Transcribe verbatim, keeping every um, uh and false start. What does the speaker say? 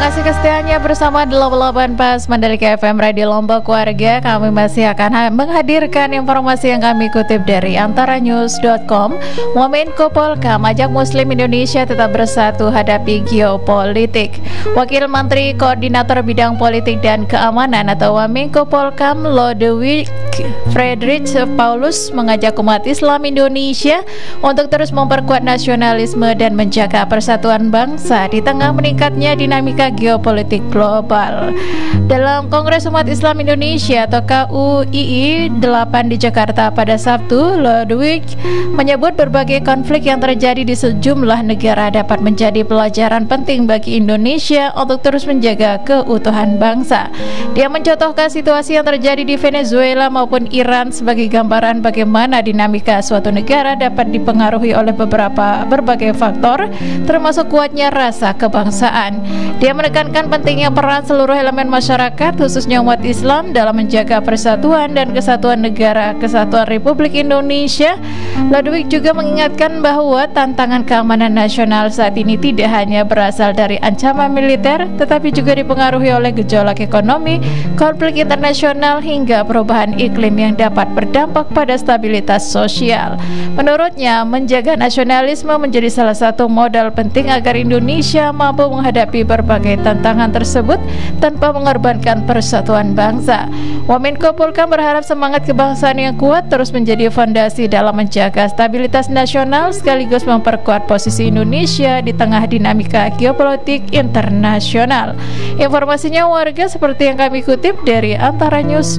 kasih kesetiaannya bersama delapan puluh delapan Pas Mandalika F M Radio Lombok Warga. Kami masih akan menghadirkan informasi yang kami kutip dari antara news dot com. Wamenko Polkam ajak Muslim Indonesia tetap bersatu hadapi geopolitik. Wakil Menteri Koordinator Bidang Politik dan Keamanan atau Wamenko Polkam Lodewijk Friedrich Paulus mengajak umat Islam Indonesia untuk terus memperkuat nasionalisme dan menjaga persatuan bangsa di tengah meningkatnya dinamika geopolitik global. Dalam Kongres Umat Islam Indonesia atau K U I I delapan di Jakarta pada Sabtu, Lodewijk menyebut berbagai konflik yang terjadi di sejumlah negara dapat menjadi pelajaran penting bagi Indonesia untuk terus menjaga keutuhan bangsa. Dia mencontohkan situasi yang terjadi di Venezuela maupun Iran sebagai gambaran bagaimana dinamika suatu negara dapat dipengaruhi oleh beberapa berbagai faktor, termasuk kuatnya rasa kebangsaan. Dia menekankan pentingnya peran seluruh elemen masyarakat, khususnya umat Islam, dalam menjaga persatuan dan kesatuan negara kesatuan Republik Indonesia. Lodewijk juga mengingatkan bahwa tantangan keamanan nasional saat ini tidak hanya berasal dari ancaman militer, tetapi juga dipengaruhi oleh gejolak ekonomi, konflik internasional, hingga perubahan iklim yang dapat berdampak pada stabilitas sosial. Menurutnya, menjaga nasionalisme menjadi salah satu modal penting agar Indonesia mampu menghadapi berbagai tantangan tersebut tanpa mengorbankan persatuan bangsa. Wamenko Polkam berharap semangat kebangsaan yang kuat terus menjadi fondasi dalam menjaga stabilitas nasional sekaligus memperkuat posisi Indonesia di tengah dinamika geopolitik internasional. Informasinya warga seperti yang kami kutip dari antara news